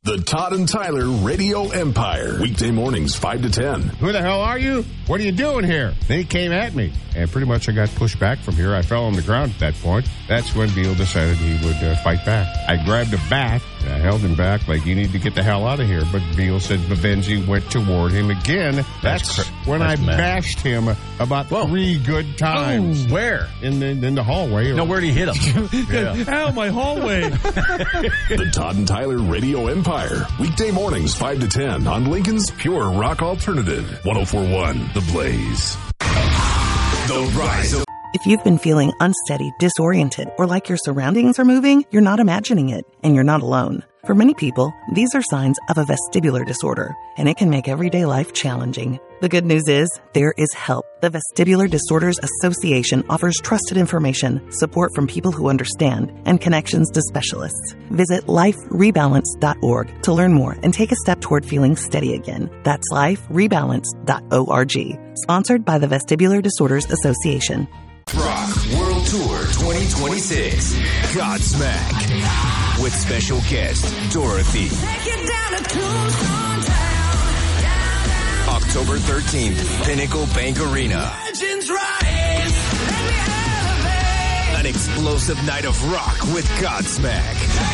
The Todd and Tyler Radio Empire. Weekday mornings, 5 to 10. Who the hell are you? What are you doing here? Then he came at me, and pretty much I got pushed back from here. I fell on the ground at that point. That's when Beal decided he would fight back. I grabbed a bat, and I held him back like, you need to get the hell out of here. But Beal said Babenji went toward him again. That's when I bashed him about 3 good times. Oh, where? In the hallway. No, where did he hit him? Ow, my hallway. The Todd and Tyler Radio Empire. Weekday mornings, 5 to 10 on Lincoln's Pure Rock Alternative. 104.1 The Blaze. The Rise of... If you've been feeling unsteady, disoriented, or like your surroundings are moving, you're not imagining it, and you're not alone. For many people, these are signs of a vestibular disorder, and it can make everyday life challenging. The good news is, there is help. The Vestibular Disorders Association offers trusted information, support from people who understand, and connections to specialists. Visit liferebalance.org to learn more and take a step toward feeling steady again. That's liferebalance.org. Sponsored by the Vestibular Disorders Association. Rock World Tour 2026. Godsmack. With special guest, Dorothy. Take it down to Tombstone Town. October 13th, Pinnacle Bank Arena. Legends rise. Let me elevate. An explosive night of rock with Godsmack.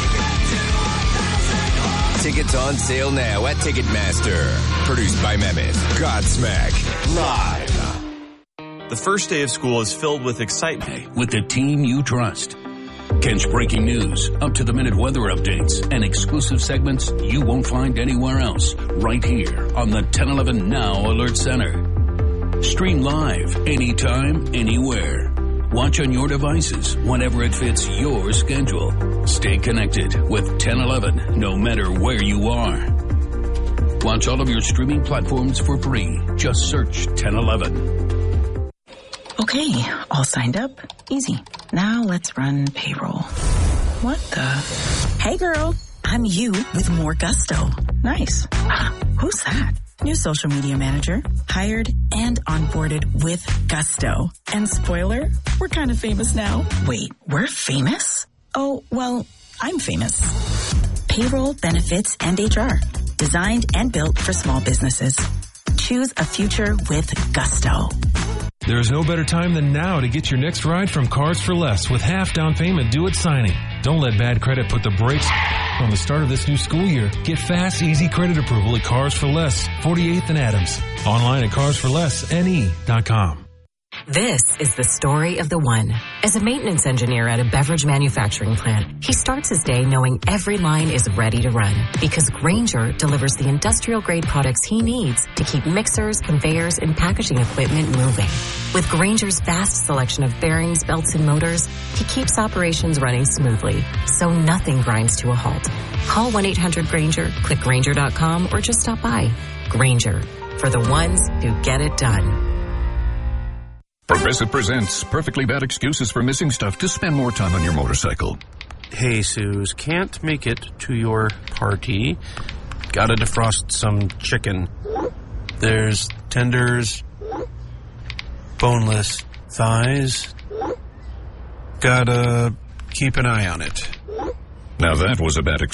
Tickets on sale now at Ticketmaster. Produced by Mammoth. Godsmack. Live. The first day of school is filled with excitement. With the team you trust. Catch breaking news, up-to-the-minute weather updates, and exclusive segments you won't find anywhere else. Right here on the 1011 Now Alert Center. Stream live, anytime, anywhere. Watch on your devices whenever it fits your schedule. Stay connected with 1011 no matter where you are. Watch all of your streaming platforms for free. Just search 1011. Okay, all signed up. Easy. Now let's run payroll. What the? Hey girl, I'm you with more gusto. Nice. Who's that? New social media manager. Hired and onboarded with gusto. And spoiler, we're kind of famous now. Wait, we're famous? Oh, well, I'm famous. Payroll, benefits, and HR. Designed and built for small businesses. Choose a future with gusto. There's no better time than now to get your next ride from Cars for Less with half down payment due at signing. Don't let bad credit put the brakes on the start of this new school year. Get fast, easy credit approval at Cars for Less, 48th and Adams. Online at carsforlessne.com. This is the story of the one. As a maintenance engineer at a beverage manufacturing plant, he starts his day knowing every line is ready to run because Grainger delivers the industrial-grade products he needs to keep mixers, conveyors, and packaging equipment moving. With Grainger's vast selection of bearings, belts, and motors, he keeps operations running smoothly, so nothing grinds to a halt. Call 1-800-GRAINGER, click Grainger.com, or just stop by. Grainger, for the ones who get it done. Progressive presents Perfectly Bad Excuses for Missing Stuff to spend more time on your motorcycle. Hey, Suze, can't make it to your party. Gotta defrost some chicken. There's tenders, boneless thighs. Gotta keep an eye on it. Now that was a bad excuse.